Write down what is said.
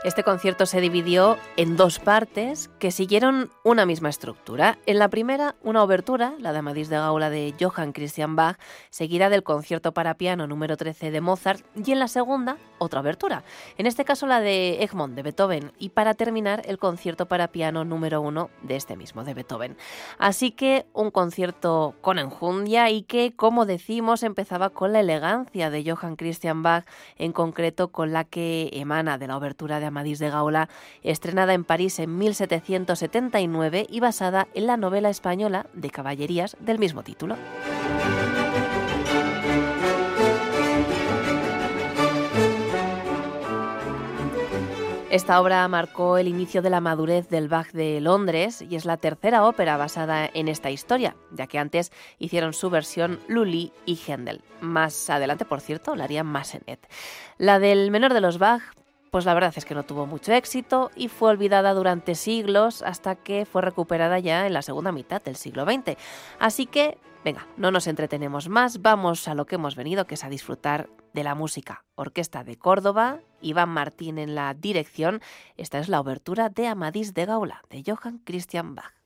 Este concierto se dividió en dos partes que siguieron una misma estructura. En la primera, una obertura, la de Amadís de Gaula de Johann Christian Bach, seguida del concierto para piano número 13 de Mozart, y en la segunda, otra obertura, en este caso la de Egmont de Beethoven, y para terminar el concierto para piano número 1 de este mismo, de Beethoven. Así que un concierto con enjundia y que, como decimos, empezaba con la elegancia de Johann Christian Bach, en concreto con la que emana de la obertura de Amadís de Gaula, estrenada en París en 1779 y basada en la novela española de caballerías del mismo título. Esta obra marcó el inicio de la madurez del Bach de Londres y es la tercera ópera basada en esta historia, ya que antes hicieron su versión Lully y Händel. Más adelante, por cierto, la haría Massenet. La del menor de los Bach, pues la verdad es que no tuvo mucho éxito y fue olvidada durante siglos hasta que fue recuperada ya en la segunda mitad del siglo XX. Así que, venga, no nos entretenemos más, vamos a lo que hemos venido, que es a disfrutar de la música. Orquesta de Córdoba, Iván Martín en la dirección. Esta es la obertura de Amadís de Gaula, de Johann Christian Bach.